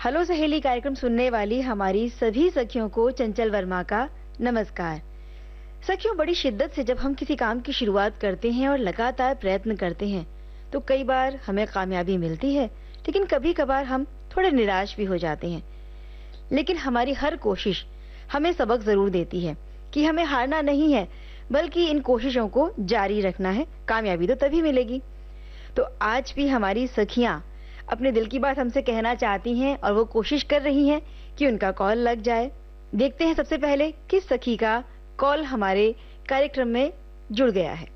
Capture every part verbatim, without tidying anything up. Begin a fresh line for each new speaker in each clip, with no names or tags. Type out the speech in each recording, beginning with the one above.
Hello सहेली कार्यक्रम सुनने वाली हमारी सभी सखियों को चंचल वर्मा का नमस्कार। सखियों, बड़ी शिद्दत से जब हम किसी काम की शुरुआत करते हैं और लगातार प्रयत्न करते हैं तो कई बार हमें कामयाबी मिलती है, लेकिन कभी कभार हम थोड़े निराश भी हो जाते हैं। लेकिन हमारी हर कोशिश हमें सबक जरूर देती है कि हमें हारना नहीं है, बल्कि इन कोशिशों को जारी रखना है। कामयाबी तो तभी मिलेगी। तो आज भी हमारी सखियां अपने दिल की बात हमसे कहना चाहती हैं और वो कोशिश कर रही हैं कि उनका कॉल लग जाए। देखते हैं सबसे पहले किस सखी का कॉल हमारे कार्यक्रम में जुड़ गया है।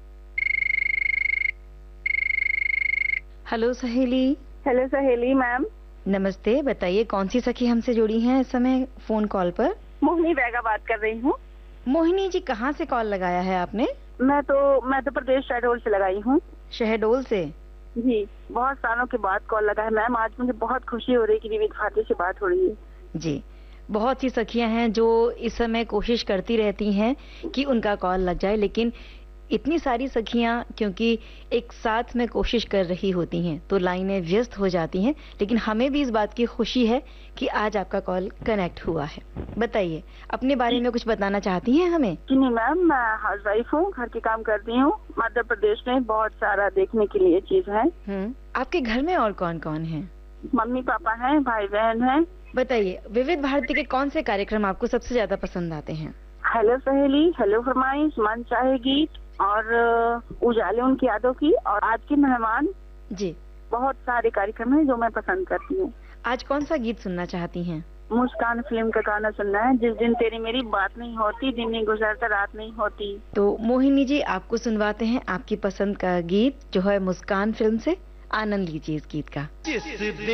हेलो सहेली।
हेलो सहेली मैम।
नमस्ते, बताइए कौन सी सखी हमसे जुड़ी हैं इस समय फोन कॉल पर?
मोहिनी बैगा बात कर रही हूँ।
मोहिनी जी, कहाँ से कॉल लगाया है आपने?
मैं तो मध्य प्रदेश शहडोल से लगाई हूँ।
शहडोल से?
जी, बहुत सालों के बाद कॉल लगा है मैम। आज मुझे बहुत खुशी हो रही है कि विविध भारती से बात हो रही है।
जी, बहुत सी सखियां हैं जो इस समय कोशिश करती रहती हैं कि उनका कॉल लग जाए, लेकिन इतनी सारी सखियां क्योंकि एक साथ में कोशिश कर रही होती हैं तो लाइनें व्यस्त हो जाती हैं। लेकिन हमें भी इस बात की खुशी है कि आज आपका कॉल कनेक्ट हुआ है। बताइए, अपने बारे में कुछ बताना चाहती हैं हमें?
जी नहीं मैम, मैं हाउस वाइफ हूँ, घर के काम करती हूँ। मध्य प्रदेश में बहुत सारा देखने के लिए चीज है।
हम्म, आपके घर में और कौन कौन है?
मम्मी पापा हैं, भाई बहन हैं।
बताइए, विविध भारती के कौन से कार्यक्रम आपको सबसे ज्यादा पसंद आते हैं?
हेलो सहेली, हेलो फरमाइश, मन चाहे गीत और उजाले उनकी यादों की, और आज के मेहमान।
जी,
बहुत सारे कार्यक्रम हैं जो मैं पसंद करती हूँ।
आज कौन सा गीत सुनना चाहती हैं?
मुस्कान फिल्म का गाना सुनना है। जिस दिन तेरी मेरी बात नहीं होती, दिन नहीं गुजरता, रात नहीं होती।
तो मोहिनी जी, आपको सुनवाते हैं आपकी पसंद का गीत जो है मुस्कान फिल्म से। आनंद लीजिए इस गीत का।